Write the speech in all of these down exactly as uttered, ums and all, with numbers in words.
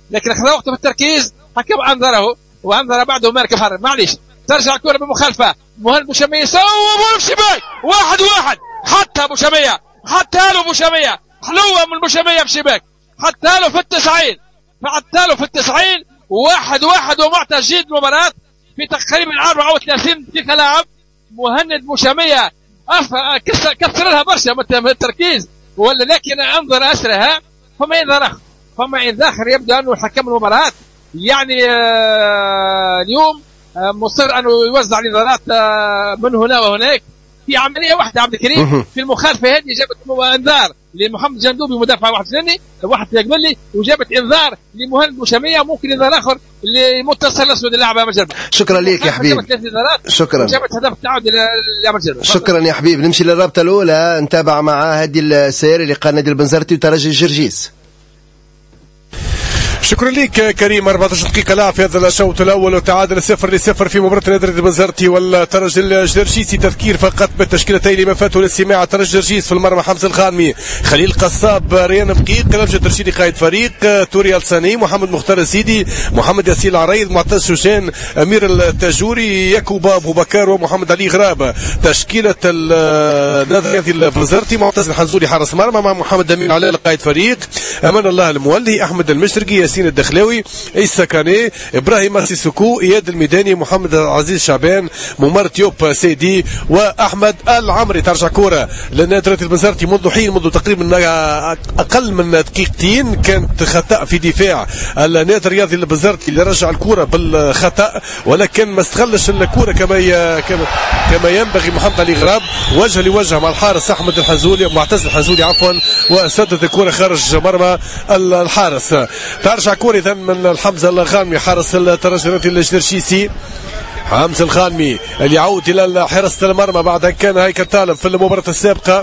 لكن اخذ وقته في التركيز. حكم انذره وانذر بعده مالك محرم. معليش ترجع الكره بمخالفه. مهند بوشميه صوب الشباك واحد واحد. حتى ابو شميه حتى له ابو شميه حلوه من بوشميه بشباك. حتى له في التسعين حتى له في التسعين واحد واحد ومعتز جيد المباراه في تقريبا أربعة وثلاثين دقيقه لعب. مهند بوشميه كسر كسر لها برشا من التركيز ولا لكن انظر اسرها. فما انذار اخر فما انذار اخر يبدو انه حكم المباراه يعني آه اليوم آه مصر انه يوزع الانذارات آه من هنا وهناك في عمليه واحده. عبد الكريم في المخالفه هذه جابت انذار لمحمد جندوبي مدافع واحد سني واحد يقبلي وجابت انذار لمهند بوشميه ممكن انذار اخر لمتصل الاسود اللاعب امل جربه. شكرا لك يا حبيب. شكرا. جابت هدف التعادل لامل جربه. شكرا يا حبيب. نمشي للرابطه الاولى نتابع مع هذه السير اللي قال نادي البنزرتي وترجي الجرجيس. شكرا لك كريم. أربعة عشر دقيقة لعب في هذا الشوط الأول وتعادل صفر لصفر في مباراة نادي البنزرتي والترجي الجرجيسي. تذكير فقط بالتشكيلتين لما فاتوا للاستماع. الترجي الجرجيس في المرمى حمزة الخانمي، خليل قصاب، ريان بقيق، لمجد الرشيدي قائد فريق، توري الصاني، محمد مختار السيدي، محمد ياسين العريض، معتز شوشان، أمير التاجوري، يكوب أبو بكر ومحمد علي غرابة. تشكيلة نادي البنزرتي: معتز الحنزولي حارس مرمى مع محمد أمين علاء قائد فريق، أمان الله المولي، أحمد المشرقي، ياسين الدخلاوي، عيسى كاني، ابراهيم سيسوكو، اياد الميداني، محمد عزيز شعبان، ممر تيوب سيدي واحمد العمري. ترجع كره لنادي البنزرتي منذ حين منذ تقريبا اقل من دقيقتين كانت خطا في دفاع النادي الرياضي البنزرتي اللي رجع الكره بالخطا ولكن ما استغلش الكره كما كما ينبغي. محمد علي غراب وجه لوجه مع الحارس احمد الحنزولي معتز الحنزولي عفوا وسدد الكره خارج مرمى الحارس. ترجع كورة إذن من الحمزة الخانمي حارس الترجي الجرجيسي. حمزة الخانمي اللي يعود إلى حراسة المرمى بعد أن كان هيكل طالب في المباراة السابقة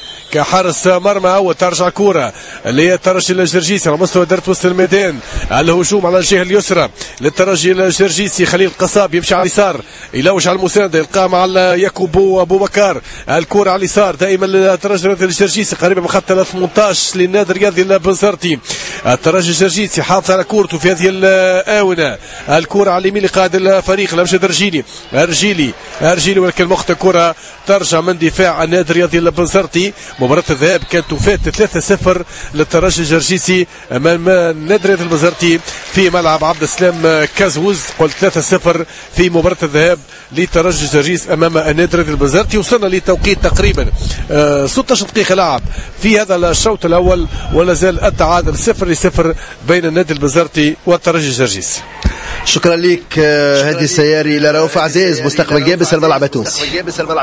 كحارس مرمى. وترجع كورة اللي هي الترجي الجرجيسي على مستوى دائرة وسط الميدان. الهجوم على الجهة اليسرى للترجي الجرجيسي، خليل قصاب يمشي على اليسار يلوج على المساندة يلقى مع يكوب أبو بكر. الكورة على اليسار دائما للترجي الجرجيسي قريبة من خط ثمانية عشر للنادي الرياضي البنزرتي. الترجي الجرجيسي حافظ على كورته في هذه الآونة. الكورة على اليمين لقائد الفريق لمجد رجيلي أرجيلي أرجيلي ولكن وقت الكورة ترجع من دفاع النادي الرياضي البنزرتي. مباراة الذهاب كانت تفات ثلاثة صفر للترجي الجرجيسي امام النادي البنزرتي في ملعب عبد السلام كازوز. قلت ثلاثة صفر في مباراة الذهاب للترجي الجرجيس امام النادي البنزرتي. وصلنا لتوقيت تقريبا ستة عشر دقيقة لعب في هذا الشوط الاول ولا زال التعادل صفر لصفر بين النادي البنزرتي والترجي الجرجيسي. شكرا لك هادي السياري الى رؤوف عزيز. مستقبل جابس الملعب التونسي.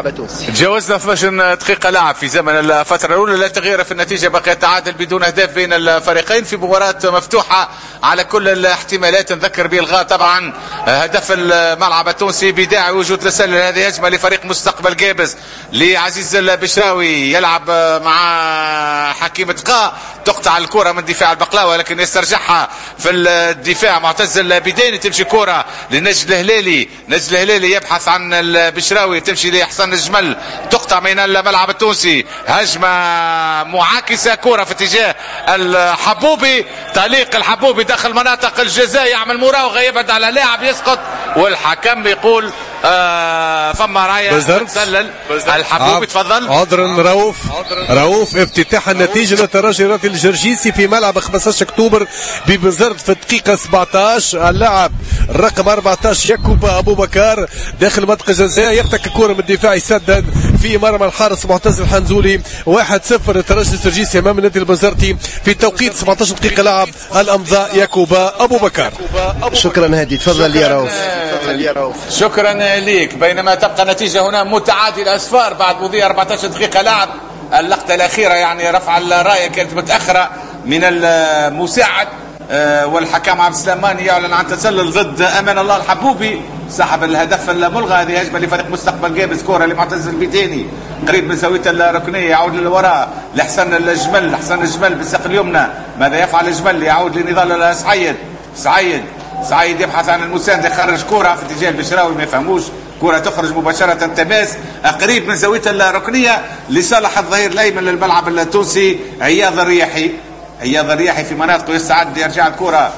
تجاوزنا اثنتي عشرة دقيقة لعب في زمن الفترة الأولى، لا تغيير في النتيجة، بقي تعادل بدون أهداف بين الفريقين في مباراة مفتوحة على كل الاحتمالات. نذكر بإلغاء طبعا هدف الملعب التونسي بداعي وجود رسالة لهذه هجمة لفريق مستقبل جابس لعزيز البشراوي يلعب مع حكيم تقاء. تقطع الكرة من دفاع البقلاوي ولكن يسترجعها في الدفاع معتز البديني. تمشي كرة لنجد الهلالي، نجد الهلالي يبحث عن البشراوي، تمشي لحسن الجمل، تقطع من الملعب التونسي. هجمة معاكسة، كرة في اتجاه الحبوبي، تعليق الحبوبي داخل مناطق الجزاء، يعمل مراوغة يبعد على لاعب يسقط والحكم يقول آه فما رايه تسلل. الحبوبي تفضل. عذرا رؤوف رؤوف افتتاح النتيجه للترجي الجرجيسي في ملعب خمسة عشر اكتوبر ببنزرت في الدقيقه سبعة عشر. اللاعب الرقم أربعة عشر يكوب ابو بكر داخل منطقه الجزاء يفتك الكره من الدفاع يسدد في مرمى الحارس معتز الحنزولي. واحد صفر للترجي الجرجيسي امام النادي البنزرتي في توقيت سبعة عشر دقيقه لعب. الامضاء يكوب ابو بكر. شكرا هادي. تفضل يا رؤوف. شكرا ليك. بينما تبقى النتيجة هنا متعادلة أصفار بعد مضي أربعة عشر دقيقة لعب. اللقطة الأخيرة يعني رفع الراية كانت متأخرة من المساعد والحكم عبد السلاماني يعلن عن تسلل ضد أمان الله الحبوبي صاحب الهدف الملغى. هذه هجمة لفريق مستقبل جابس، كورة لمعتز البديني قريب من زاوية الركنية، يعود للوراء لحسن الجمل، حسن الجمل بالساق اليمنى. ماذا يفعل الجمل؟ يعود لنضال السعيد، سعيد سعيد يبحث عن المساند، يخرج كرة في اتجاه البشراوي ما يفهموش، كرة تخرج مباشرة تماس قريب من زاوية الركنية لصالح الظهير الأيمن للملعب التونسي عياض الرياحي. عياض الرياحي في مناطقه يستعد يرجع الكرة